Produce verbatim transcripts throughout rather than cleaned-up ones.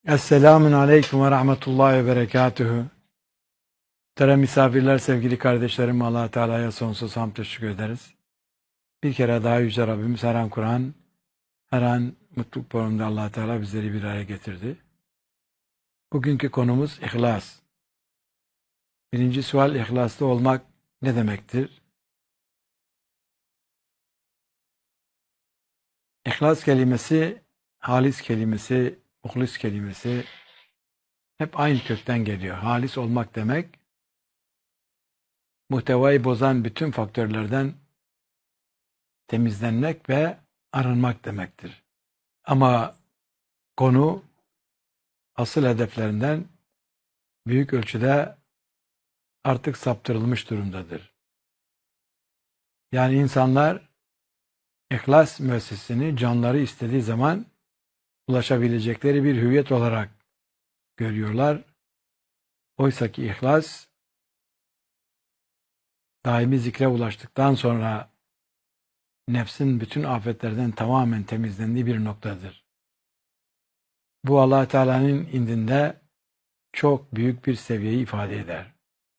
Esselamun Aleyküm ve Rahmetullahi ve Berekatuhu. Muhterem misafirler, sevgili kardeşlerim, Allah Teala'ya sonsuz hamd teşekkür ederiz. Bir kere daha Yüce Rabbimiz her an Kur'an, her an mutluluk programında Allah Teala bizleri bir araya getirdi. Bugünkü konumuz ihlas. Birinci sual, ihlaslı olmak ne demektir? İhlas kelimesi, halis kelimesi, muhlis kelimesi hep aynı kökten geliyor. Halis olmak demek, muhtevayı bozan bütün faktörlerden temizlenmek ve arınmak demektir. Ama konu asıl hedeflerinden büyük ölçüde artık saptırılmış durumdadır. Yani insanlar ihlas müessesesini canları istediği zaman ulaşabilecekleri bir hüviyet olarak görüyorlar. Oysa ki ihlas daimi zikre ulaştıktan sonra nefsin bütün afetlerden tamamen temizlendiği bir noktadır. Bu Allah Teala'nın indinde çok büyük bir seviyeyi ifade eder.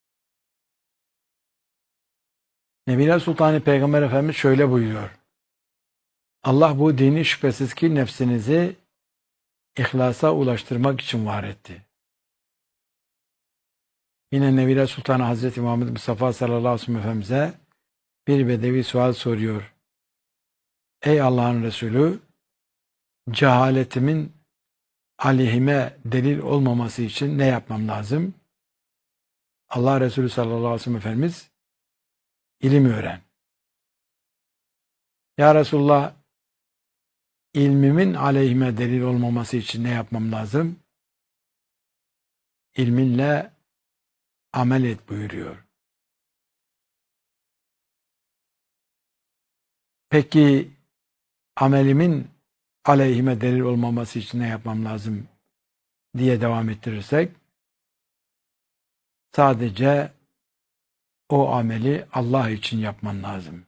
Nebiler Sultanı Peygamber Efendimiz şöyle buyuruyor. Allah bu dini şüphesiz ki nefsinizi ihlasa ulaştırmak için var etti. Yine Nebiler Sultanı Hazreti Muhammed Mustafa sallallahu aleyhi ve sellem Efendimiz'e bir bedevi sual soruyor. Ey Allah'ın Resulü, cehaletimin aleyhime delil olmaması için ne yapmam lazım? Allah Resulü sallallahu aleyhi ve sellem Efendimiz, ilim öğren. Ya Resulullah, ilmimin aleyhime delil olmaması için ne yapmam lazım? İlminle amel et buyuruyor. Peki amelimin aleyhime delil olmaması için ne yapmam lazım diye devam ettirirsek, sadece o ameli Allah için yapman lazım.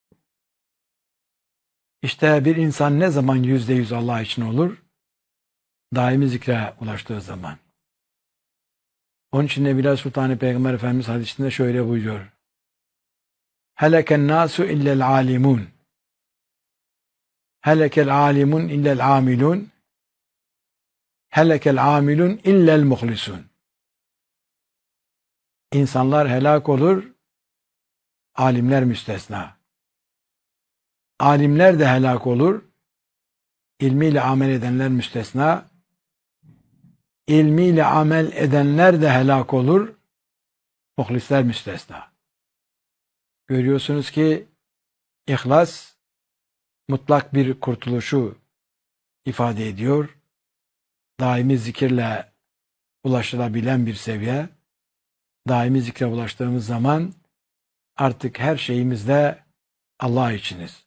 İşte bir insan ne zaman yüzde yüz Allah için olur? Daimi zikre ulaştığı zaman. Onun için Nebiler Sultanı Peygamber Efendimiz hadisinde şöyle buyuruyor. Heleken nasu illel alimun. Helekel alimun illel amilun. Helekel amilun illel muhlisun. İnsanlar helak olur, alimler müstesna. Alimler de helak olur, ilmiyle amel edenler müstesna. İlmiyle amel edenler de helak olur, muhlisler müstesna. Görüyorsunuz ki ihlas mutlak bir kurtuluşu ifade ediyor. Daimi zikirle ulaşılabilen bir seviye. Daimi zikre ulaştığımız zaman artık her şeyimizde Allah içiniz.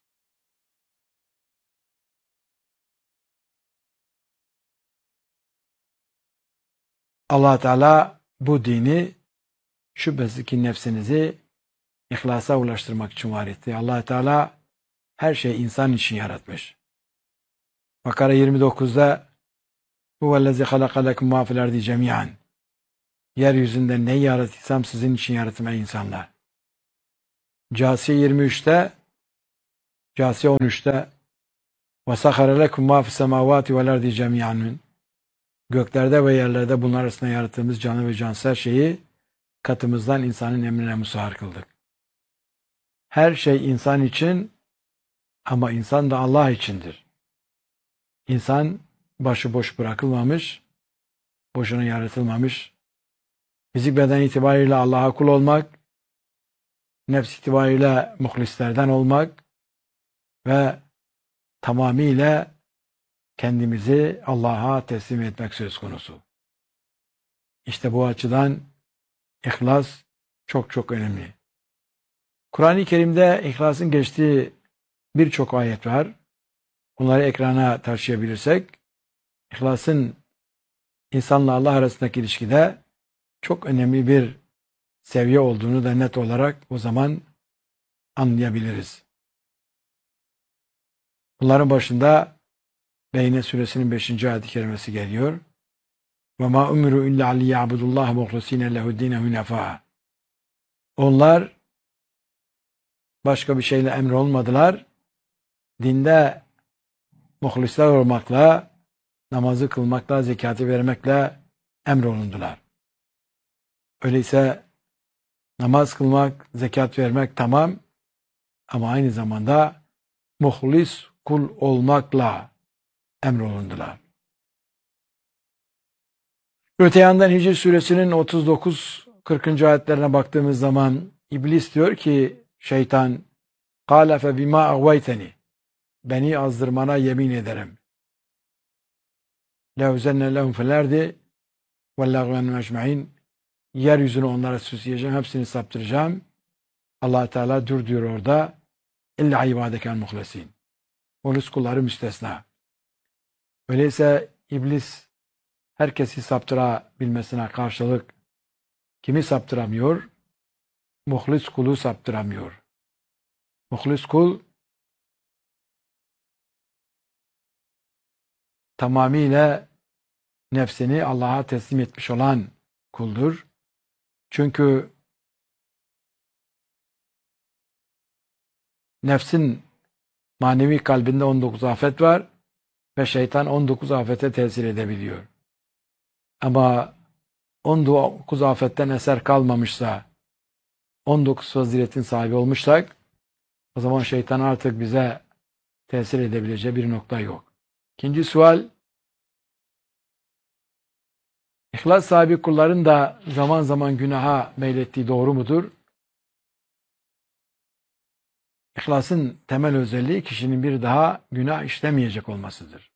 Allah Teala bu dini şüphesiz ki nefsinizi ihlasa ulaştırmak için var etti. Allah Teala her şeyi insan için yaratmış. Bakara yirmi dokuzda huvellezî halaka lekum mâ fil ardi cemî'an. Yeryüzünde neyi yaratırsam sizin için yarattım ey insanlar. Câsiye yirmi üçte Câsiye on üçte ve sahara lekum mâ fis semâvâti vel ardi cemî'an. Göklerde ve yerlerde bunlar arasında yarattığımız canlı ve cansız her şeyi katımızdan insanın emrine musahhar kıldık. Her şey insan için ama insan da Allah içindir. İnsan başıboş bırakılmamış, boşuna yaratılmamış. Fizik beden itibariyle Allah'a kul olmak, nefs itibariyle muhlislerden olmak ve tamamıyla kendimizi Allah'a teslim etmek söz konusu. İşte bu açıdan ihlas çok çok önemli. Kur'an-ı Kerim'de ihlasın geçtiği birçok ayet var. Bunları ekrana taşıyabilirsek, ihlasın insanla Allah arasındaki ilişkide çok önemli bir seviye olduğunu da net olarak o zaman anlayabiliriz. Bunların başında Beyne suresinin beşinci ayet-i kerimesi geliyor. Ve ma umiru illa liya'budullaha muhlisine lehu'd-dîne hunefa. Onlar başka bir şeyle emrolmadılar. Dinde muhlisler olmakla, namazı kılmakla, zekatı vermekle emrolundular. Öyleyse namaz kılmak, zekat vermek tamam ama aynı zamanda muhlis kul olmakla emrolundular. Öte yandan Hicr suresinin otuz dokuz kırkıncı ayetlerine baktığımız zaman İblis diyor ki şeytan قَالَ فَبِمَا اَغْوَيْتَنِ Beni azdırmana yemin ederim. لَوْزَنَّ لَهُمْ فِي الْاَرْضِ وَاللَّغْوَنُ مَجْمَعِينَ Yeryüzünü onlara süsleyeceğim, hepsini saptıracağım. Allah Teala dur diyor orada. İlla ibadeken muhlesin. Muhlis kulları müstesna. Öyleyse İblis herkesi saptırabilmesine karşılık kimi saptıramıyor? Muhlis kulu saptıramıyor. Muhlis kul tamamıyla nefsini Allah'a teslim etmiş olan kuldur. Çünkü nefsin manevi kalbinde on dokuz afet var ve şeytan on dokuz afete tesir edebiliyor. Ama on dokuz afetten eser kalmamışsa, on dokuz faziletin sahibi olmuşsak, o zaman şeytan artık bize tesir edebileceği bir nokta yok. İkinci sual, İhlas sahibi kulların da zaman zaman günaha meylettiği doğru mudur? İhlasın temel özelliği kişinin bir daha günah işlemeyecek olmasıdır.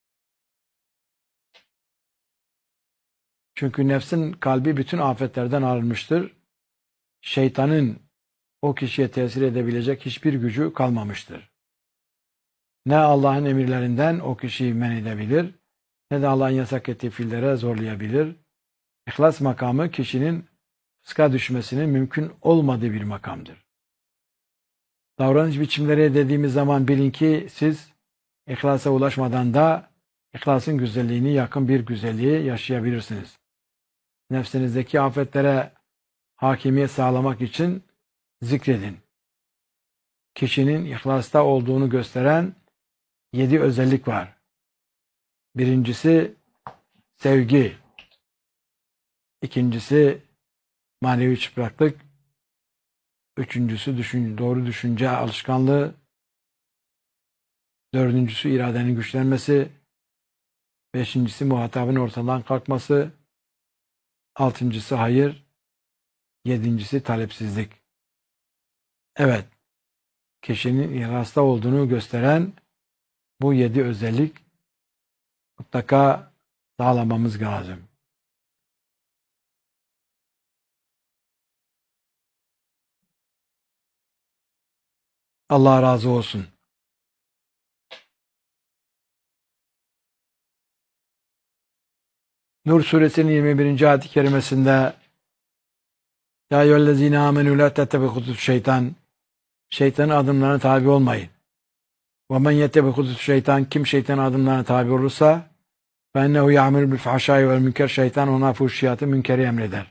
Çünkü nefsin kalbi bütün afetlerden arınmıştır. Şeytanın o kişiye tesir edebilecek hiçbir gücü kalmamıştır. Ne Allah'ın emirlerinden o kişiyi men edebilir, ne de Allah'ın yasak ettiği fiillere zorlayabilir. İhlas makamı kişinin fıska düşmesinin mümkün olmadığı bir makamdır. Davranış biçimleri dediğimiz zaman bilin ki siz ihlasa ulaşmadan da ihlasın güzelliğini yakın bir güzelliği yaşayabilirsiniz. Nefsinizdeki afetlere hakimiyet sağlamak için zikredin. Kişinin ihlasta olduğunu gösteren yedi özellik var. Birincisi sevgi. İkincisi manevi çıplaklık. Üçüncüsü düşün, doğru düşünce alışkanlığı. Dördüncüsü iradenin güçlenmesi. Beşincisi muhatabın ortadan kalkması. Altıncısı hayır. Yedincisi talepsizlik. Evet, kişinin ihlasta olduğunu gösteren bu yedi özellik mutlaka sağlamamız lazım. Allah razı olsun. Nur suresinin yirmi birinci ayet-i kerimesinde Ya eyyühellezine amenü la tettebihutus şeytan Şeytanın adımlarına tabi olmayın. Ve men yettebihutus şeytan Kim şeytanın adımlarına tabi olursa فَاِنَّهُ يَعْمِلُ بِالْفَحْشَاءِ وَالْمُنكَرِ Şeytan ona fuhşiyatı, münkeri emreder.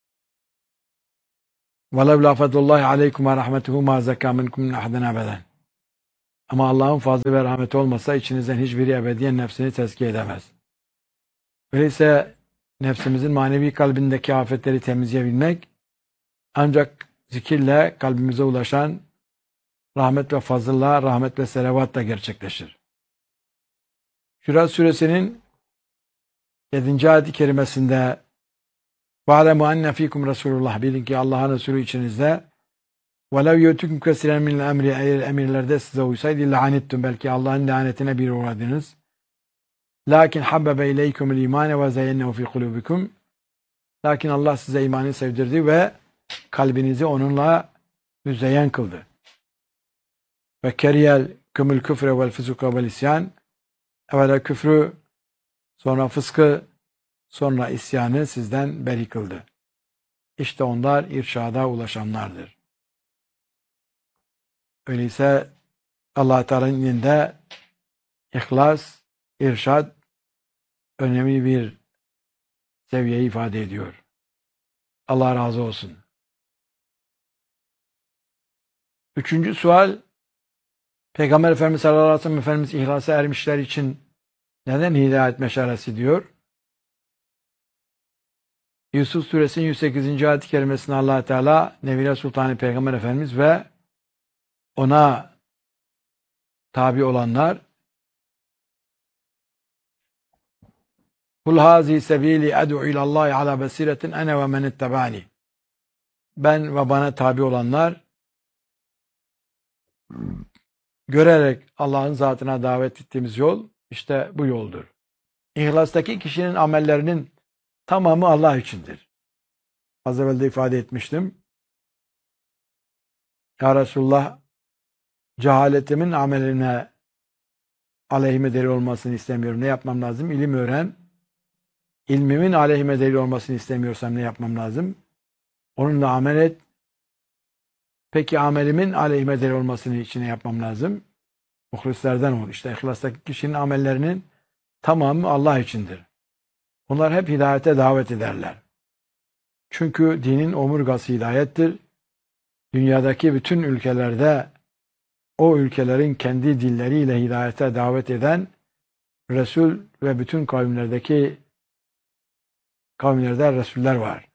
وَلَوْ لَا فَضْلُ اللّٰهِ عَلَيْكُمْ وَرَحْمَتُهُ مَا زَكَّى مِنْكُمْ مِنْ أَحَدٍ أَبَدًا Ama Allah'ın fazlı ve rahmeti olmasa içinizden hiçbiri ebediyen nefsini tezkiye edemez. Öyleyse nefsimizin manevi kalbindeki afetleri temizleyebilmek ancak zikirle kalbimize ulaşan rahmet ve fazılla, rahmet ve selavatla gerçekleşir. Şura suresinin yedinci ayet-i kerimesinde وَعَلَمُوا أَنَّ ف۪يكُمْ Resulullah Bilin ki Allah'ın Resulü içinizde وَلَوْ يَوْتُكُمْ كَسِرًا مِنَ الْاَمْرِ Eğer emirlerde size uysaydı لَعَنِتْتُمْ Belki Allah'ın lanetine bir uğradınız. Lakin habbebe ileykumul imane ve zeyyennehu fi kulubikum. Lakin Allah size imanı sevdirdi ve kalbinizi onunla müzeyyen kıldı. Ve keriyel kümül küfre vel füzuka vel isyan. Evvela küfrü, sonra fıskı, sonra isyanı sizden beri kıldı. İşte onlar irşada ulaşanlardır. Öyleyse Allah Teala'nın indinde ihlas, irşad önemli bir seviyeyi ifade ediyor. Allah razı olsun. Üçüncü sual, Peygamber Efendimiz sallallahu aleyhi ve sellem Efendimiz ihlasa ermişler için neden hidayet meşalesi diyor? Yusuf Suresinin yüz sekizinci ayet-i kerimesinde Allah Teala Nebile Sultanı Peygamber Efendimiz ve ona tabi olanlar Kul hazi sebili ed'u ilallahi ala basiretin ene ve men ittabani. Ben ve bana tabi olanlar görerek Allah'ın zatına davet ettiğimiz yol işte bu yoldur. İhlastaki kişinin amellerinin tamamı Allah içindir. Az evvel de ifade etmiştim. Ya Resulullah, cehaletimin ameline aleyhime delil olmasını istemiyorum. Ne yapmam lazım? İlim öğren. İlmimin aleyhime delil olmasını istemiyorsam ne yapmam lazım? Onunla amel et. Peki amelimin aleyhime delil olmasını için ne yapmam lazım? Muhlislerden ol. İşte ihlastaki kişinin amellerinin tamamı Allah içindir. Onlar hep hidayete davet ederler. Çünkü dinin omurgası hidayettir. Dünyadaki bütün ülkelerde o ülkelerin kendi dilleriyle hidayete davet eden Resul ve bütün kavimlerdeki kavimlerde Resuller var.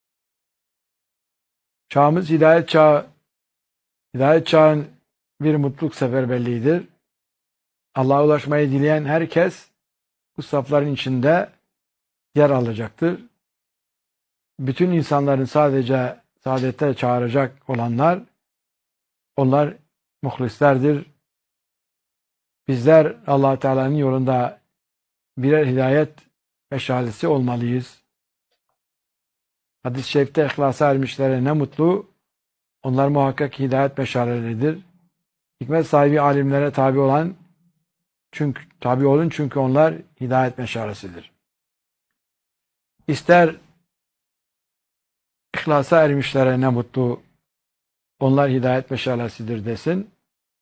Çağımız hidayet çağı. Hidayet çağın bir mutluluk seferberliğidir. Allah'a ulaşmayı dileyen herkes bu safların içinde yer alacaktır. Bütün insanların sadece saadete çağıracak olanlar, onlar muhlislerdir. Bizler Allah Teala'nın yolunda birer hidayet meşalesi olmalıyız. Hadis-i şerifte ihlasa ermişlere ne mutlu, onlar muhakkak hidayet meşaleleridir. Hikmet sahibi alimlere tabi olan, çünkü tabi olun çünkü onlar hidayet meşalesidir. İster İhlasa ermişlere ne mutlu, onlar hidayet meşalesidir desin.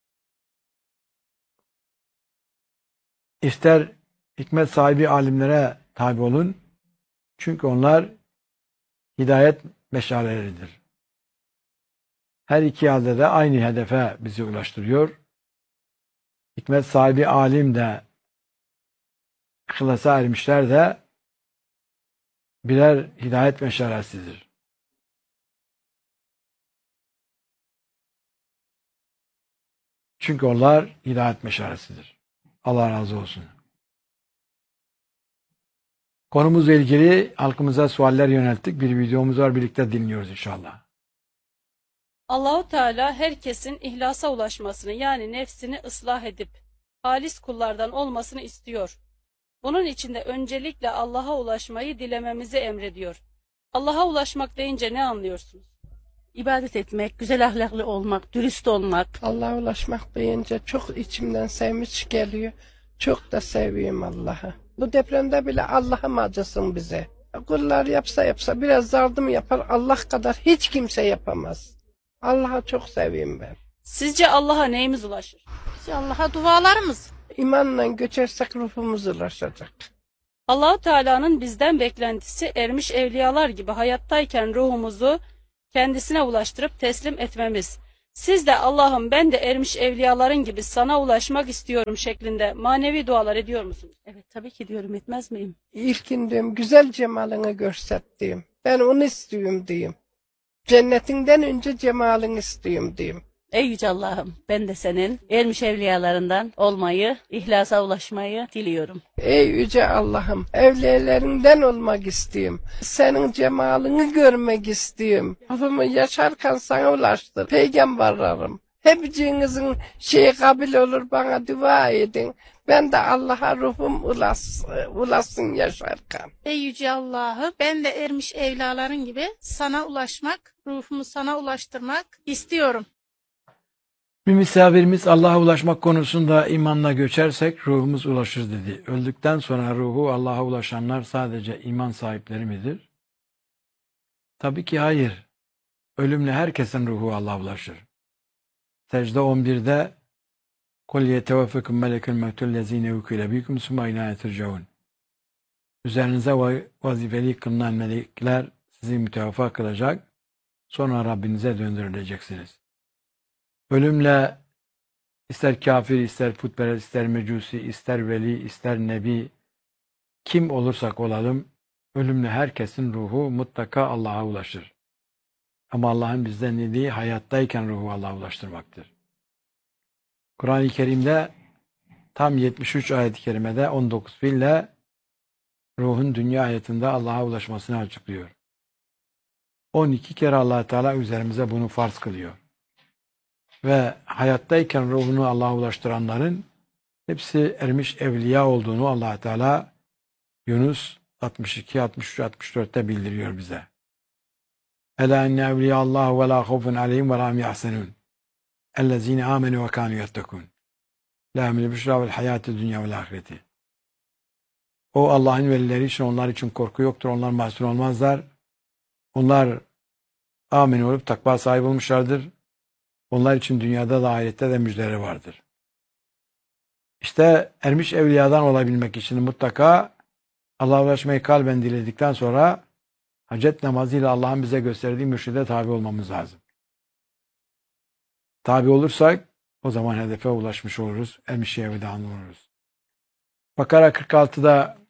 İster hikmet sahibi alimlere tabi olun. Çünkü onlar hidayet meşaleleridir. Her iki halde de aynı hedefe bizi ulaştırıyor. Hikmet sahibi alim de, ihlasa ermişler de birer hidayet meşalesidir. Çünkü onlar hidayet meşalesidir. Allah razı olsun. Konumuzla ilgili halkımıza sualler yönelttik. Bir videomuz var, birlikte dinliyoruz inşallah. Allahu Teala herkesin ihlasa ulaşmasını, yani nefsini ıslah edip halis kullardan olmasını istiyor. Bunun için de öncelikle Allah'a ulaşmayı dilememizi emrediyor. Allah'a ulaşmak deyince ne anlıyorsunuz? İbadet etmek, güzel ahlaklı olmak, dürüst olmak. Allah'a ulaşmak deyince çok içimden sevinç geliyor. Çok da seviyorum Allah'ı. Bu depremde bile Allah'ım acısın bize. Kullar yapsa yapsa biraz yardım yapar. Allah kadar hiç kimse yapamaz. Allah'ı çok seviyorum ben. Sizce Allah'a neyimiz ulaşır? Biz Allah'a dualarımız. İmanla göçersek ruhumuz ulaşacak. Allah-u Teala'nın bizden beklentisi ermiş evliyalar gibi hayattayken ruhumuzu kendisine ulaştırıp teslim etmemiz. Siz de Allah'ım ben de ermiş evliyaların gibi sana ulaşmak istiyorum şeklinde manevi dualar ediyor musunuz? Evet, tabii ki diyorum, etmez miyim? İlkin diyorum güzel cemalini görset diyeyim. Ben onu istiyorum diyeyim. Cennetinden önce cemalini istiyorum diyeyim. Ey Yüce Allah'ım, ben de senin ermiş evliyalarından olmayı, ihlasa ulaşmayı diliyorum. Ey Yüce Allah'ım, evlilerinden olmak istiyorum. Senin cemalini görmek istiyorum. Ruhumu yaşarken sana ulaştır. Peygamberlerim, hepinizin şeyi kabul olur, bana dua edin. Ben de Allah'a ruhum ulas, ulaşsın yaşarken. Ey Yüce Allah'ım, ben de ermiş evlaların gibi sana ulaşmak, ruhumu sana ulaştırmak istiyorum. Bir misafirimiz Allah'a ulaşmak konusunda imanla göçersek ruhumuz ulaşır dedi. Öldükten sonra ruhu Allah'a ulaşanlar sadece iman sahipleri midir? Tabii ki hayır. Ölümle herkesin ruhu Allah'a ulaşır. Secde on birde Kul yeteveffekum melekül mevtül lezine yukile bikum summa ilâne turcaun. Üzerinize vazifeli kılınan melekler sizi mütevaffa kılacak. Sonra Rabbinize döndürüleceksiniz. Ölümle ister kafir, ister putperest, ister mecusi, ister veli, ister nebi, kim olursak olalım, ölümle herkesin ruhu mutlaka Allah'a ulaşır. Ama Allah'ın bizden dediği hayattayken ruhu Allah'a ulaştırmaktır. Kur'an-ı Kerim'de tam yetmiş üç ayet-i kerimede on dokuz fiille ruhun dünya hayatında Allah'a ulaşmasını açıklıyor. on iki kere Allah Teala üzerimize bunu farz kılıyor. Ve hayattayken ruhunu Allah'a ulaştıranların hepsi ermiş evliya olduğunu Allah Teala Yunus altmış iki, altmış üç, altmış dörtte bildiriyor bize. Ela inne evliyallahu ve la khawfun aleyhim ve la hum yahzanun. Ellezine amenu ve kanu yettekun. Lahumul büşra vel hayatü dünya vel ahireti. O Allah'ın velileri için, onlar için korku yoktur. Onlar mahzun olmazlar. Onlar amin olup takva sahibi olmuşlardır. Onlar için dünyada da ahirette de müjdeleri vardır. İşte ermiş evliyadan olabilmek için mutlaka Allah'a ulaşmayı kalben diledikten sonra hacet namazıyla Allah'ın bize gösterdiği mürşide tabi olmamız lazım. Tabi olursak o zaman hedefe ulaşmış oluruz. Ermiş evliyadan oluruz. Bakara kırk altıda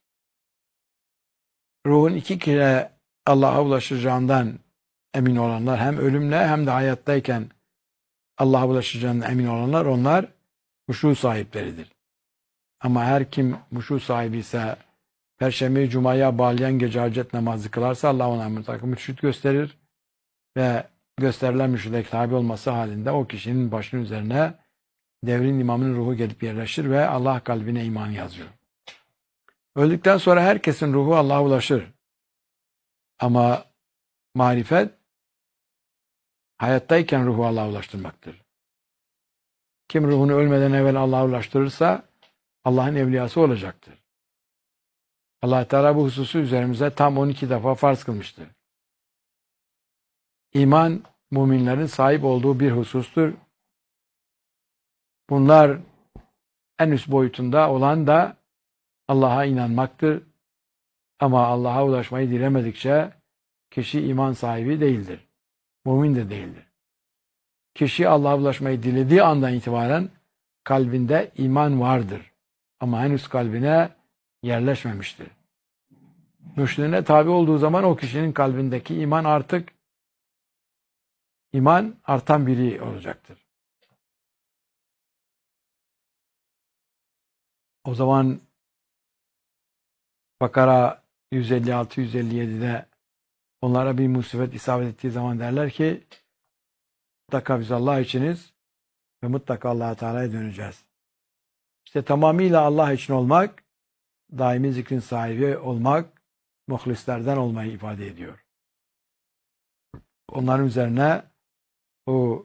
ruhun iki kere Allah'a ulaşacağından emin olanlar, hem ölümle hem de hayattayken Allah'a ulaşacağından emin olanlar, onlar huşu sahipleridir. Ama her kim huşu sahibi ise, Perşembe Cuma'ya bağlayan gece hacet namazı kılarsa Allah ona mutlaka mürşit gösterir ve gösterilen mürşide tabi olması halinde o kişinin başının üzerine devrin imamının ruhu gelip yerleşir ve Allah kalbine iman yazıyor. Öldükten sonra herkesin ruhu Allah'a ulaşır. Ama marifet hayattayken ruhu Allah'a ulaştırmaktır. Kim ruhunu ölmeden evvel Allah'a ulaştırırsa Allah'ın evliyası olacaktır. Allah Teala bu hususu üzerimize tam on iki defa farz kılmıştır. İman, müminlerin sahip olduğu bir husustur. Bunlar en üst boyutunda olan da Allah'a inanmaktır. Ama Allah'a ulaşmayı dilemedikçe kişi iman sahibi değildir. Mümin de değildir. Kişi Allah'a ulaşmayı dilediği andan itibaren kalbinde iman vardır. Ama henüz kalbine yerleşmemiştir. Mürşidine tabi olduğu zaman o kişinin kalbindeki iman artık iman artan biri olacaktır. O zaman Bakara yüz elli altı yüz elli yedi'de onlara bir musibet isabet ettiği zaman derler ki mutlaka biz Allah içiniz ve mutlaka Allah Teala'ya döneceğiz. İşte tamamıyla Allah için olmak, daimi zikrin sahibi olmak, muhlislerden olmayı ifade ediyor. Onların üzerine o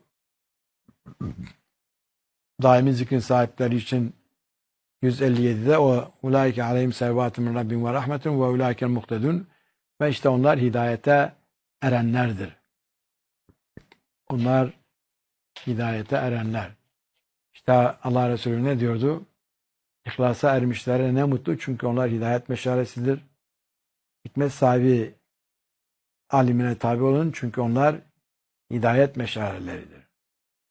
daimi zikrin sahipleri için yüz elli yedi'de o ulaike aleyhim sevvatun min rabbim ve rahmetun ve ulaikel muhtedun, ve işte onlar hidayete erenlerdir. Onlar hidayete erenler. İşte Allah Resulü ne diyordu? İhlasa ermişlere ne mutlu, çünkü onlar hidayet meşalesidir. Hikmet sahibi alimine tabi olun, çünkü onlar hidayet meşaleleridir.